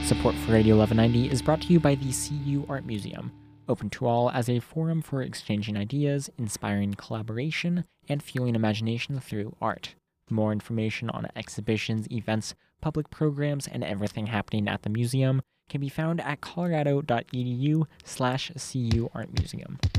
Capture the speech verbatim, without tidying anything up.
Support for Radio eleven ninety is brought to you by the C U Art Museum, open to all as a forum for exchanging ideas, inspiring collaboration, and fueling imagination through art. More information on exhibitions, events, public programs, and everything happening at the museum can be found at colorado.edu slash CU Art Museum.